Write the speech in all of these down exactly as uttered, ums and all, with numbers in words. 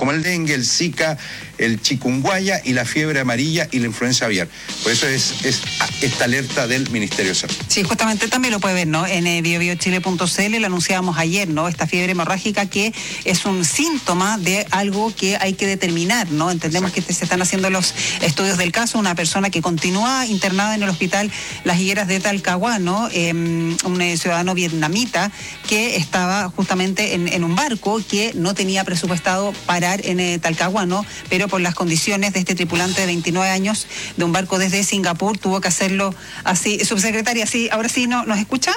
como el dengue, el zika, el chikungunya y la fiebre amarilla y la influenza aviar. Por eso es, es esta alerta del Ministerio de Salud. Sí, justamente también lo puede ver, ¿no? En eh, bio bio chile punto c l lo anunciábamos ayer, ¿no? Esta fiebre hemorrágica que es un síntoma de algo que hay que determinar, ¿no? Entendemos Exacto. que se están haciendo los estudios del caso, una persona que continúa internada en el hospital Las Higueras de Talcahuano, eh, un eh, ciudadano vietnamita que estaba justamente en, en un barco que no tenía presupuestado parar en eh, Talcahuano, pero por las condiciones de este tripulante de veintinueve años de un barco desde Singapur tuvo que hacerlo así. Subsecretaria, sí, ahora sí, ¿no, ¿nos escucha?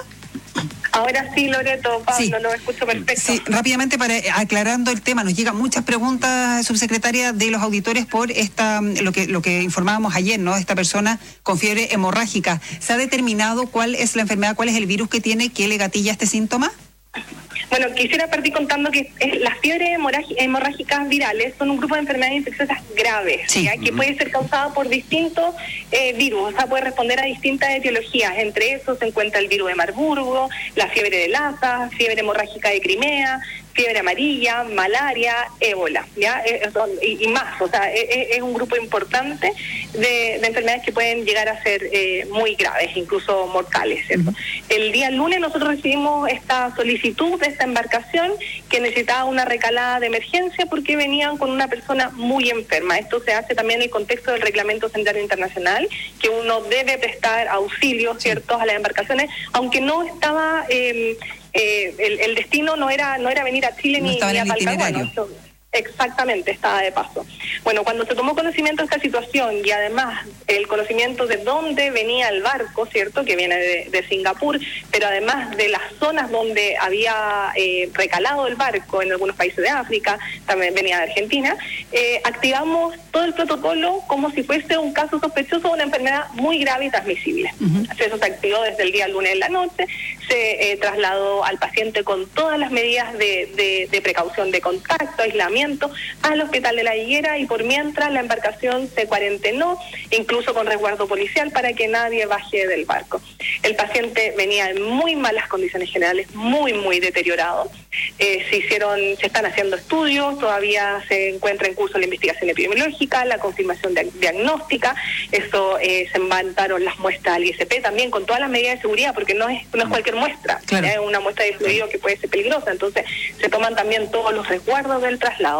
Ahora sí, Loreto, Pablo, sí. lo escucho perfecto. Sí, rápidamente, para aclarando el tema, nos llegan muchas preguntas, subsecretaria, de los auditores por esta lo que lo que informábamos ayer, ¿no? Esta persona con fiebre hemorrágica. ¿Se ha determinado cuál es la enfermedad, cuál es el virus que tiene que le gatilla este síntoma? Bueno, quisiera partir contando que es, las fiebres hemorrágicas virales son un grupo de enfermedades infecciosas graves, sí. ¿ya? que puede ser causada por distintos eh, virus, o sea, puede responder a distintas etiologías. Entre esos se encuentra el virus de Marburgo, la fiebre de Lassa, fiebre hemorrágica de Crimea, fiebre amarilla, malaria, ébola, ¿ya? Y, y más, o sea, es, es un grupo importante de, de enfermedades que pueden llegar a ser eh, muy graves, incluso mortales, ¿cierto? Uh-huh. El día lunes nosotros recibimos esta solicitud de esta embarcación que necesitaba una recalada de emergencia porque venían con una persona muy enferma. Esto se hace también en el contexto del Reglamento Sanitario Internacional, que uno debe prestar auxilio, ¿cierto?, a las embarcaciones, aunque no estaba... Eh, Eh, el, el destino no era no era venir a Chile no ni, estaba ni en a el itinerario. Exactamente, estaba de paso. Bueno, cuando se tomó conocimiento de esta situación y además el conocimiento de dónde venía el barco, ¿cierto?, que viene de, de Singapur, pero además de las zonas donde había eh, recalado el barco en algunos países de África, también venía de Argentina, eh, activamos todo el protocolo como si fuese un caso sospechoso de una enfermedad muy grave y transmisible. Uh-huh. Eso se activó desde el día lunes en la noche, se eh, trasladó al paciente con todas las medidas de, de, de precaución de contacto, aislamiento, al hospital de La Higuera, y por mientras la embarcación se cuarentenó, incluso con resguardo policial, para que nadie baje del barco. El paciente venía en muy malas condiciones generales, muy, muy deteriorado. Eh, se hicieron, se están haciendo estudios, todavía se encuentra en curso la investigación epidemiológica, la confirmación de, diagnóstica. Eso eh, se levantaron las muestras al I S P también con todas las medidas de seguridad, porque no es, no es cualquier muestra, claro. Es una muestra de fluido que puede ser peligrosa, entonces se toman también todos los resguardos del traslado.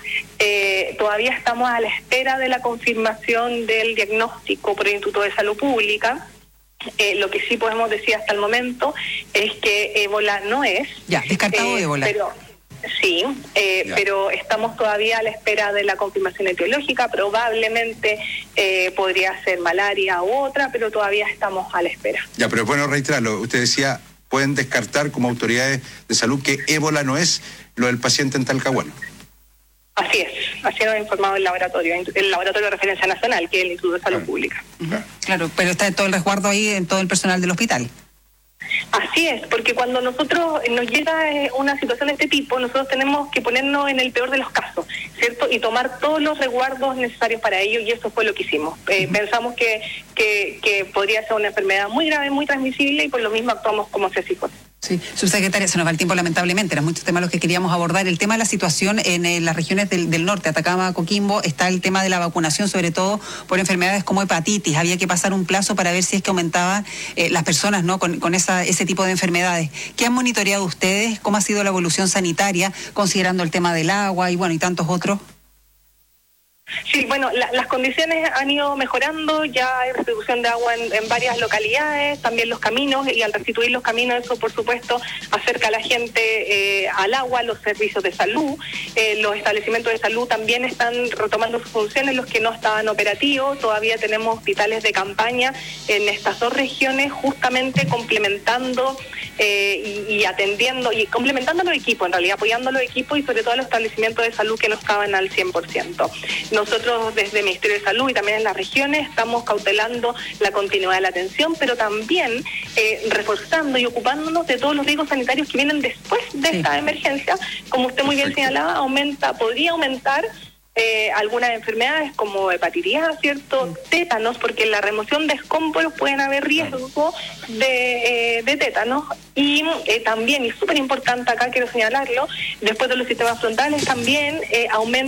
Eh, todavía estamos a la espera de la confirmación del diagnóstico por el Instituto de Salud Pública. Eh, lo que sí podemos decir hasta el momento es que ébola no es. Ya, descartado eh, ébola. Pero, sí, eh, pero estamos todavía a la espera de la confirmación etiológica. Probablemente eh, podría ser malaria u otra, pero todavía estamos a la espera. Ya, pero bueno, reiterarlo. Usted decía, pueden descartar como autoridades de salud que ébola no es lo del paciente en Talcahuano. Así es, así nos ha informado el laboratorio, el laboratorio de referencia nacional, que es el Instituto de Salud claro. Pública. Uh-huh. Claro, pero está todo el resguardo ahí en todo el personal del hospital. Así es, porque cuando nosotros nos llega eh, una situación de este tipo, nosotros tenemos que ponernos en el peor de los casos, ¿cierto? Y tomar todos los resguardos necesarios para ello, y eso fue lo que hicimos. Eh, uh-huh. Pensamos que, que, que podría ser una enfermedad muy grave, muy transmisible, y por lo mismo actuamos como si así fuese. Sí, subsecretaria, se nos va el tiempo lamentablemente, eran muchos temas los que queríamos abordar. El tema de la situación en eh, las regiones del, del norte, Atacama, Coquimbo, está el tema de la vacunación, sobre todo por enfermedades como hepatitis. Había que pasar un plazo para ver si es que aumentaban eh, las personas, ¿no?, con, con esa, ese tipo de enfermedades. ¿Qué han monitoreado ustedes? ¿Cómo ha sido la evolución sanitaria, considerando el tema del agua y bueno, y tantos otros? Sí, bueno, la, las condiciones han ido mejorando, ya hay distribución de agua en, en varias localidades, también los caminos, y al restituir los caminos, eso por supuesto acerca a la gente eh, al agua, los servicios de salud, eh, los establecimientos de salud también están retomando sus funciones, los que no estaban operativos. Todavía tenemos hospitales de campaña en estas dos regiones, justamente complementando eh, y, y atendiendo, y complementando los equipos, en realidad apoyando a los equipos y sobre todo a los establecimientos de salud que no estaban al cien por ciento. Nosotros desde el Ministerio de Salud y también en las regiones estamos cautelando la continuidad de la atención, pero también eh, reforzando y ocupándonos de todos los riesgos sanitarios que vienen después de sí. esta emergencia. Como usted muy bien señalaba, aumenta, podría aumentar eh, algunas enfermedades como hepatitis A, ¿cierto? Tétanos, porque en la remoción de escombros pueden haber riesgo de, eh, de tétanos. Y eh, también, y súper importante acá quiero señalarlo, después de los sistemas frontales también eh, aumenta